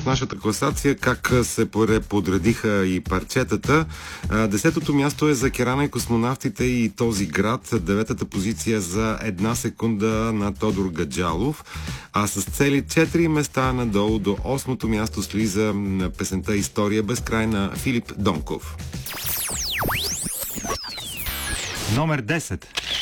в нашата класация как се подредиха и парчетата. 10-то място е за Керана и космонавтите и този град. 9-та позиция за една секунда на Тодор Гаджалов. А с цели 4 места надолу до 8-то място слиза песента "История без край" на Филип Донков. Номер 10.